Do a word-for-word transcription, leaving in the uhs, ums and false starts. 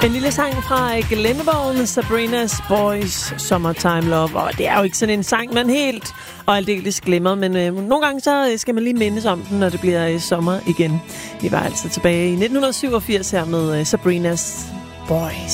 En lille sang fra Glennebogen, Sabrina's Boys, Summertime Love. Og det er jo ikke sådan en sang, man helt og aldeles glemmer. Men øh, nogle gange så skal man lige mindes om den, når det bliver øh, sommer igen. Vi var altså tilbage i nitten syvogfirs her med øh, Sabrina's Boys.